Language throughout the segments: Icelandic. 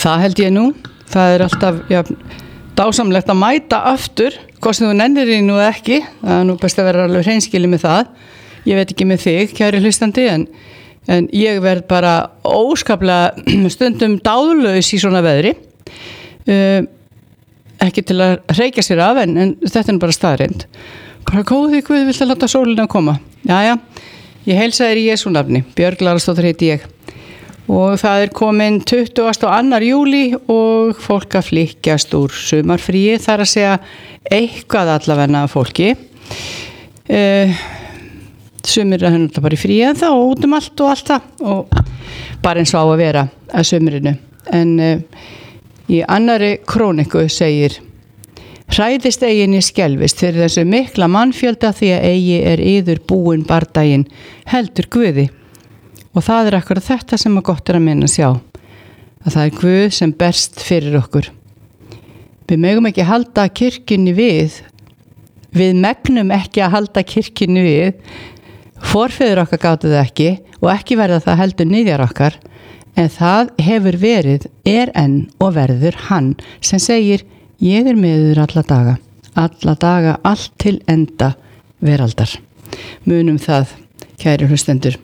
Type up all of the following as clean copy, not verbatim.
Það held ég nú. Það alltaf dásamlegt að mæta aftur, hvort sem þú nennir í nú ekki. Það nú best að vera alveg hreinskilið með það. Ég veit ekki með þig, kæri hlustandi, en ég verð bara óskaplega stundum dáðlaus í svona veðri. Ekki til að hreykja sér af, en þetta bara staðreynd. Bara góði Guð, viltu láta sólina koma? Jæja, ég heilsa þér í Jesú nafni. Björg Lárasdóttir heiti ég. Og það komin 22. júlí og fólk að flykkjast úr sumarfríi, þar að segja eitthvað allavega fólki. Sumir er það bara í fríi en þá út allt og allt það og bara eins og á að vera að sumrinu. En í annarri króniku segir: hræðist eigin í skelfist fyrir þessu mikla mannfjölda því að eigi er yður búin bardaginn heldur Guði. Og það akkurat þetta sem gott að minna sjá, að það Guð sem berst fyrir okkur. Við megum ekki halda kirkjunni við megnum ekki að halda kirkjunni við, forfeður okkar gátu það ekki og ekki verða það heldur niðjar okkar, en það hefur verið, enn og verður hann sem segir: ég með þér alla daga, allt til enda veraldar. Munum það, kæri hlustendur.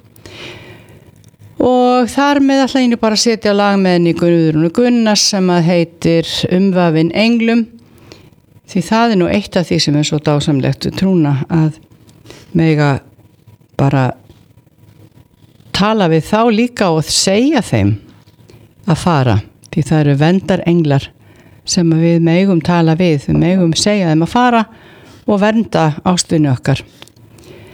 Og þar með ætla ég bara að setja lag með henni Guðrúnu Gunnars sem að heitir Umvafin englum, því það nú eitt af því sem svo dásamlegt trúna, að mega bara tala við þá líka og segja þeim að fara, því það eru verndar englar sem við megum tala við megum segja þeim að fara og vernda ástvini okkar.